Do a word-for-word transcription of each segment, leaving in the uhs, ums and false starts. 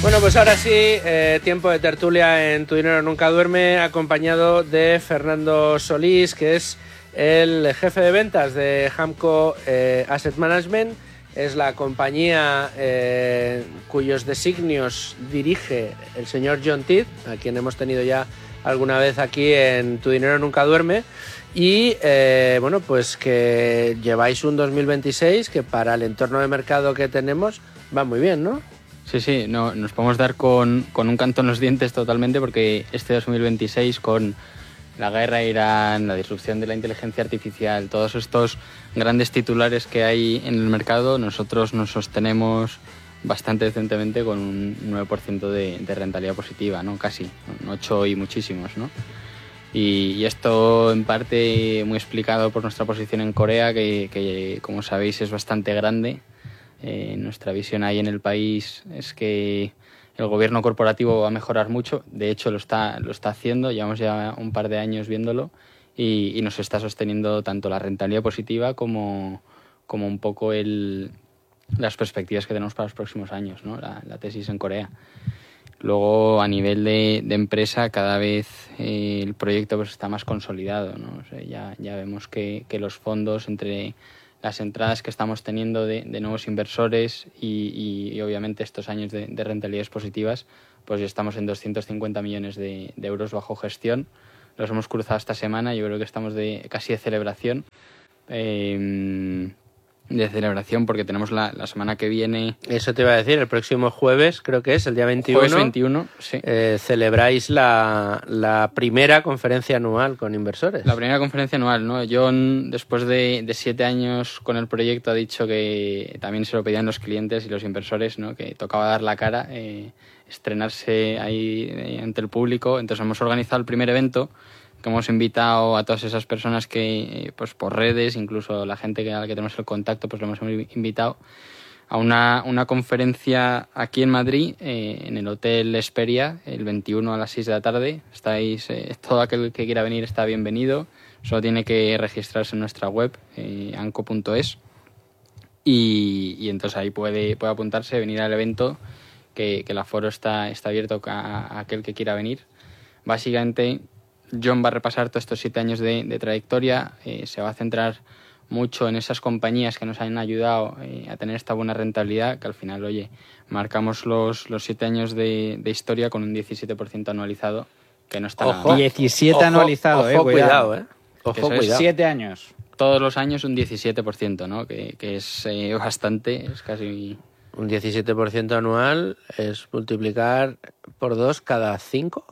Bueno, pues ahora sí, eh, tiempo de tertulia en Tu Dinero Nunca Duerme, acompañado de Fernando Solís, que es el jefe de ventas de Hamco eh, Asset Management. Es la compañía eh, cuyos designios dirige el señor John Tidd, a quien hemos tenido ya alguna vez aquí en Tu Dinero Nunca Duerme. Y eh, bueno, pues que lleváis un dos mil veintiséis que para el entorno de mercado que tenemos va muy bien, ¿no? Sí, sí, no, nos podemos dar con, con un canto en los dientes totalmente, porque este dos mil veintiséis, con la guerra a Irán, la disrupción de la inteligencia artificial, todos estos grandes titulares que hay en el mercado, nosotros nos sostenemos bastante decentemente con un nueve por ciento de, de rentabilidad positiva, ¿no? Casi, un ocho y muchísimos, ¿no? Y, y esto en parte muy explicado por nuestra posición en Corea, que, que como sabéis es bastante grande. Eh, nuestra visión ahí en el país es que el gobierno corporativo va a mejorar mucho, de hecho lo está, lo está haciendo, llevamos ya un par de años viéndolo y, y nos está sosteniendo tanto la rentabilidad positiva como, como un poco el, las perspectivas que tenemos para los próximos años, ¿no? la, la tesis en Corea. Luego, a nivel de, de empresa, cada vez eh, el proyecto pues, está más consolidado, ¿no? O sea, ya, ya vemos que, que los fondos, entre las entradas que estamos teniendo de, de nuevos inversores y, y, y obviamente estos años de, de rentabilidades positivas, pues ya estamos en doscientos cincuenta millones de, de euros bajo gestión. Los hemos cruzado esta semana, yo creo que estamos de casi de celebración. Eh, de celebración porque tenemos la, la semana que viene... Eso te iba a decir, el próximo jueves, creo que es, el día veintiuno. Jueves veintiuno, sí. Eh, celebráis la, la primera conferencia anual con inversores. La primera conferencia anual, ¿no? John, después de, de siete años con el proyecto, ha dicho que también se lo pedían los clientes y los inversores, ¿no? Que tocaba dar la cara, eh, estrenarse ahí eh, ante el público. Entonces hemos organizado el primer evento, que hemos invitado a todas esas personas que, pues por redes, incluso la gente que, a la que tenemos el contacto, pues lo hemos invitado a una, una conferencia aquí en Madrid, eh, en el Hotel Esperia, el veintiuno a las seis de la tarde. Estáis, eh, todo aquel que quiera venir está bienvenido, solo tiene que registrarse en nuestra web, eh, anco punto es, y, y entonces ahí puede, puede apuntarse, venir al evento, que, que el aforo está, está abierto a, a aquel que quiera venir. Básicamente, John va a repasar todos estos siete años de, de trayectoria, eh, se va a centrar mucho en esas compañías que nos han ayudado eh, a tener esta buena rentabilidad, que al final, oye, marcamos los, los siete años de, de historia con un diecisiete por ciento anualizado, que no está ojo, nada. diecisiete ojo, anualizado, ojo, eh, cuidado. cuidado, eh. Ojo, Eso es cuidado. Siete años. Todos los años un diecisiete por ciento, ¿no? Que, que es eh, bastante, es casi... Un diecisiete por ciento anual es multiplicar por dos cada cinco.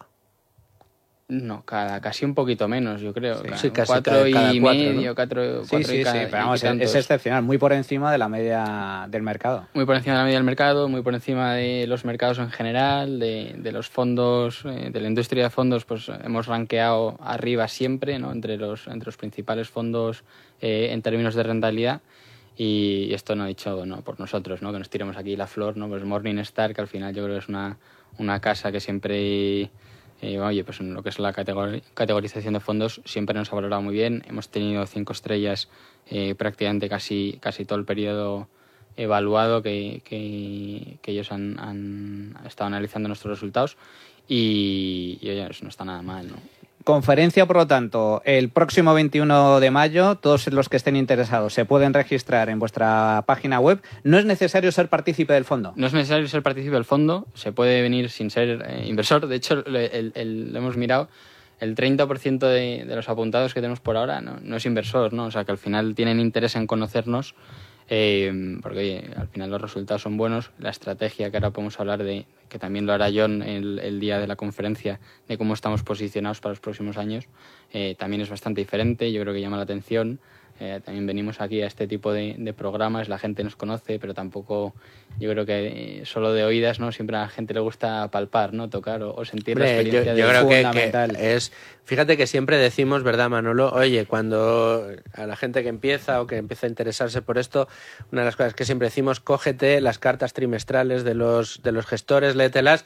No, cada casi un poquito menos, yo creo. Sí, cada, sí, casi cuatro cada- y cada cuatro, medio, ¿no? cuatro, Sí, cuatro sí, y cada, sí, pero vamos, y tantos. es excepcional, muy por encima de la media del mercado. Muy por encima de la media del mercado, muy por encima de los mercados en general, de, de los fondos, eh, de la industria de fondos, pues hemos rankeado arriba siempre, ¿no? Entre los, entre los principales fondos eh, en términos de rentabilidad. Y esto no ha dicho no por nosotros, ¿no? Que nos tiremos aquí la flor, ¿no? Pues Morningstar, que al final yo creo que es una, una casa que siempre... Eh, oye, pues en lo que es la categor- categorización de fondos siempre nos ha valorado muy bien. Hemos tenido cinco estrellas eh, prácticamente casi, casi todo el periodo evaluado que, que, que ellos han, han estado analizando nuestros resultados y, y oye, eso no está nada mal, ¿no? Conferencia, por lo tanto, el próximo veintiuno de mayo, todos los que estén interesados se pueden registrar en vuestra página web. No es necesario ser partícipe del fondo. No es necesario ser partícipe del fondo, se puede venir sin ser eh, inversor. De hecho, el, el, el, lo hemos mirado, el treinta por ciento de, de los apuntados que tenemos por ahora no, no es inversor, ¿no? O sea, que al final tienen interés en conocernos, eh, porque oye, al final los resultados son buenos. La estrategia, que ahora podemos hablar de, que también lo hará John el, el día de la conferencia, de cómo estamos posicionados para los próximos años, eh, también es bastante diferente, yo creo que llama la atención. Eh, también venimos aquí a este tipo de, de programas, la gente nos conoce, pero tampoco, yo creo que eh, solo de oídas, ¿no? Siempre a la gente le gusta palpar, ¿no? Tocar o, o sentir Hombre, la experiencia. yo, yo de creo que, fundamental. que es... Fíjate que siempre decimos, ¿verdad, Manolo? Oye, cuando a la gente que empieza o que empieza a interesarse por esto, una de las cosas que siempre decimos, cógete las cartas trimestrales de los, de los gestores, léetelas,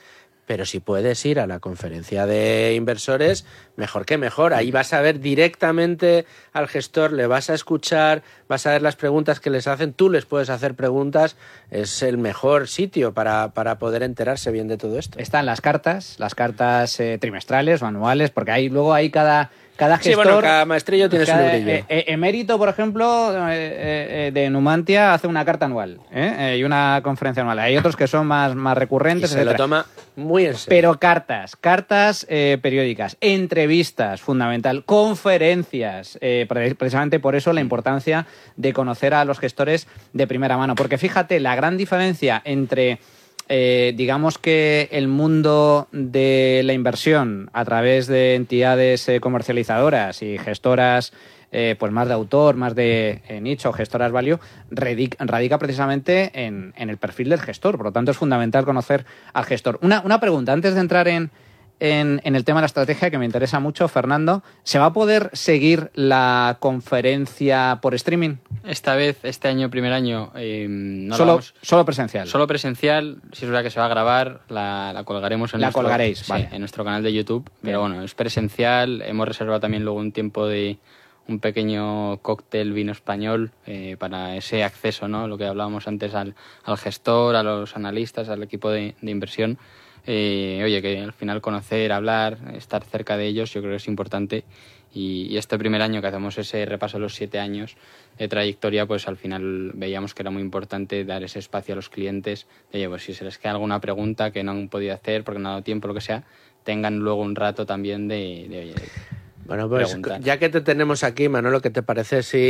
pero si puedes ir a la conferencia de inversores, mejor que mejor. Ahí vas a ver directamente al gestor, le vas a escuchar, vas a ver las preguntas que les hacen, tú les puedes hacer preguntas. Es el mejor sitio para, para poder enterarse bien de todo esto. Están las cartas, las cartas eh, trimestrales o anuales, porque ahí luego hay cada... Cada gestor, sí, bueno, cada maestrillo tiene cada, su librillo. Eh, eh, Emérito, por ejemplo, eh, eh, de Numantia hace una carta anual ¿eh? Eh, y una conferencia anual. Hay otros que son más, más recurrentes, y se etcétera. lo toma muy en serio. Pero cartas, cartas eh, periódicas, entrevistas, fundamental, conferencias. Eh, precisamente por eso la importancia de conocer a los gestores de primera mano. Porque fíjate, la gran diferencia entre... Eh, digamos que el mundo de la inversión a través de entidades eh, comercializadoras y gestoras eh, pues más de autor, más de eh, nicho, gestoras value, radica, radica precisamente en, en el perfil del gestor. Por lo tanto, es fundamental conocer al gestor. Una, una pregunta, antes de entrar en, en, en el tema de la estrategia, que me interesa mucho, Fernando, ¿se va a poder seguir la conferencia por streaming? Esta vez, este año, primer año, eh, no solo, vamos, solo presencial. Solo presencial, si es verdad que se va a grabar, la, la colgaremos en, la nuestro, colgaréis, sí, vale. en nuestro canal de YouTube. Bien. Pero bueno, es presencial, hemos reservado también luego un tiempo de un pequeño cóctel vino español eh, para ese acceso, ¿no? Lo que hablábamos antes al, al gestor, a los analistas, al equipo de, de inversión. Eh, oye, que al final conocer, hablar, estar cerca de ellos, yo creo que es importante. Y, y este primer año que hacemos ese repaso de los siete años de trayectoria, pues al final veíamos que era muy importante dar ese espacio a los clientes. De, oye, pues si se les queda alguna pregunta que no han podido hacer porque no ha dado tiempo, lo que sea, tengan luego un rato también de, de oye, bueno, pues preguntar. Ya que te tenemos aquí, Manolo, ¿qué te parece si